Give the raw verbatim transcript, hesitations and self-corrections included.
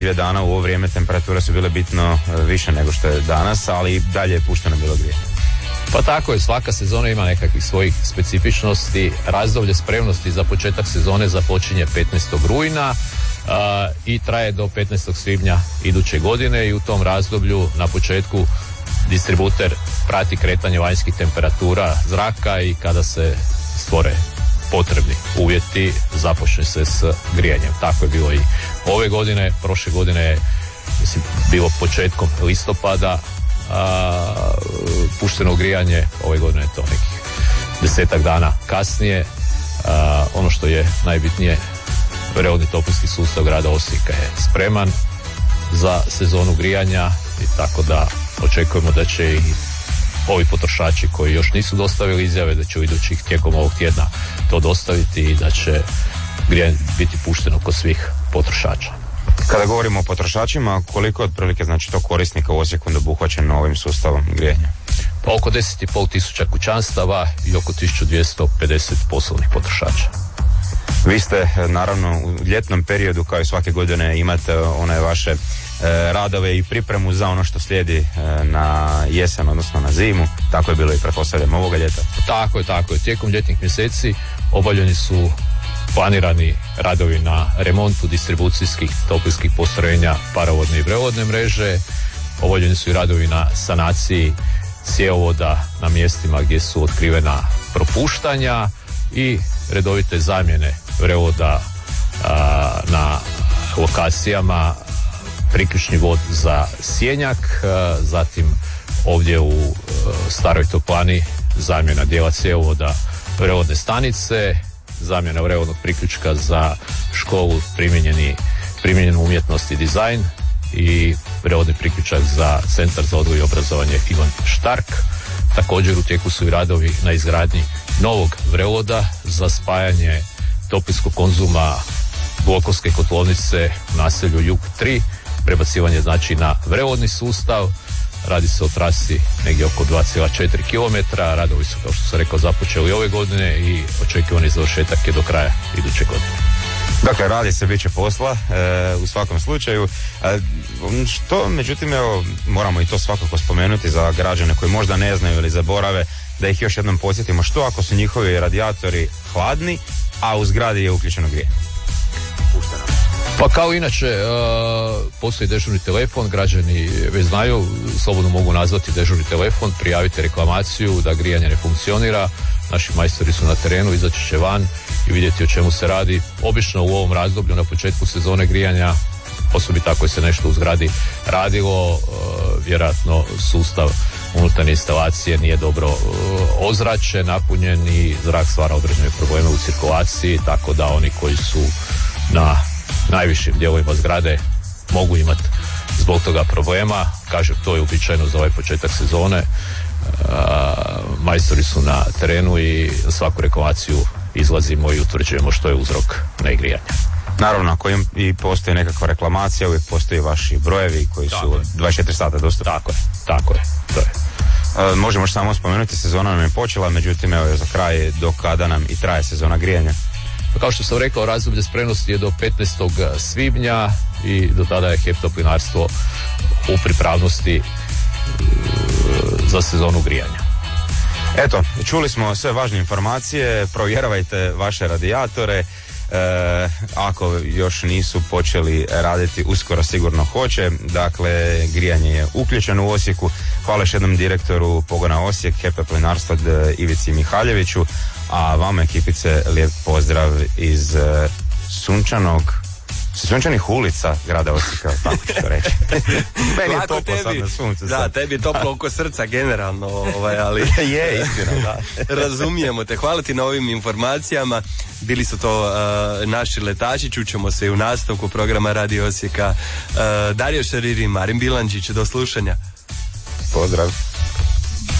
dana u ovo vrijeme temperature su bile bitno više nego što je danas, ali dalje je pušteno bilo grijanje. Pa tako je, svaka sezona ima nekakvih svojih specifičnosti. Razdoblje spremnosti za početak sezone započinje petnaestog rujna uh, i traje do petnaestog svibnja iduće godine i u tom razdoblju na početku distributer prati kretanje vanjskih temperatura zraka i kada se stvore potrebni uvjeti započne se s grijanjem. Tako je bilo i ove godine, prošle godine je mislim, bilo početkom listopada a, pušteno grijanje, ove godine je to nekih desetak dana kasnije. A, ono što je najbitnije, vreodni toplinski sustav grada Osijeka je spreman za sezonu grijanja i tako da očekujemo da će i ovi potrošači koji još nisu dostavili izjave da će u idućih tijekom ovog tjedna to dostaviti i da će grijanje biti pušteno kod svih potrošača. Kada govorimo o potrošačima, koliko je otprilike znači to korisnika u Osijeku obuhvaćeno ovim sustavom grijanja? Pa oko deset i pol tisuća kućanstava i oko tisuću dvjesto pedeset poslovnih potrošača. Vi ste naravno u ljetnom periodu kao i svake godine imate one vaše e, radove i pripremu za ono što slijedi e, na jesen, odnosno na zimu. Tako je bilo i pretpostavljam ovoga ljeta. Tako je, tako je. Tijekom ljetnih mjeseci obavljeni su planirani radovi na remontu distribucijskih toplinskih postrojenja parovodne i vrevodne mreže. Obavljeni su i radovi na sanaciji cjevovoda na mjestima gdje su otkrivena propuštanja i redovite zamjene vrevoda a, na lokacijama, priključni vod za Sjenjak, a, zatim ovdje u a, Staroj Toplani zamjena dijela cjevovoda vrevodne stanice, zamjena vrevodnog priključka za školu primijenjeni, primijenjenu umjetnost i dizajn i vrevodni priključak za Centar za odgoj i obrazovanje Ivan Štark. Također u tijeku su i radovi na izgradnji novog vrevoda za spajanje toplinskog konzuma Blokovske kotlovnice u naselju Jug tri, prebacivanje znači na vrevodni sustav. Radi se o trasi negdje oko dva zarez četiri kilometra, radovi su kao što sam rekao započeli ove godine i očekivani završetak je do kraja iduće godine. Dakle, radi se, bit će posla e, u svakom slučaju. E, što, međutim, evo, moramo i to svakako spomenuti za građane koji možda ne znaju ili zaborave, da ih još jednom podsjetimo, što ako su njihovi radijatori hladni, a u zgradi je uključeno grijanje? Pa kao inače, e, postoji dežurni telefon, građani već znaju, slobodno mogu nazvati dežurni telefon, prijaviti reklamaciju da grijanje ne funkcionira. Naši majstori su na terenu, izaći će van i vidjeti o čemu se radi. Obično u ovom razdoblju na početku sezone grijanja, osobito ako se nešto u zgradi radilo, vjerojatno sustav unutarnje instalacije nije dobro ozračen, napunjen i zrak stvara određene probleme u cirkulaciji, tako da oni koji su na najvišim dijelovima zgrade mogu imati zbog toga problema. Kažem, to je uobičajeno za ovaj početak sezone. Uh, majstori su na terenu i za svaku reklamaciju izlazimo i utvrđujemo što je uzrok negrijanja. Naravno, ako im i postoji nekakva reklamacija, uvijek postoji vaši brojevi koji tako su je. dvadeset četiri sata dostupni. Tako je, tako je, to je. Uh, možemo samo spomenuti, sezona nam je počela, međutim, evo za kraj, do kada nam i traje sezona grijanja? Kao što sam rekao, razdoblje spremnosti je do petnaestog svibnja i do tada je H E P Toplinarstvo u pripravnosti za sezonu grijanja. Eto, čuli smo sve važne informacije, provjeravajte vaše radijatore, e, ako još nisu počeli raditi, uskoro sigurno hoće. Dakle, grijanje je uključeno u Osijeku. Hvala još jednom direktoru pogona Osijek, H E P Toplinarstva Ivici Mihaljeviću, a vama ekipice lijep pozdrav iz e, sunčanog sunčanih ulica grada Osijeka, tako ću to reći. Meni je toplo sad na suncu. Da, sad. Tebi je toplo oko srca generalno, ovaj, ali je istina, da. Razumijemo te. Hvala ti na ovim informacijama. Bili su to uh, naši letači, čućemo se i u nastavku programa Radio Osijeka. Uh, Dario Šariri, Marin Bilandžić, do slušanja. Pozdrav.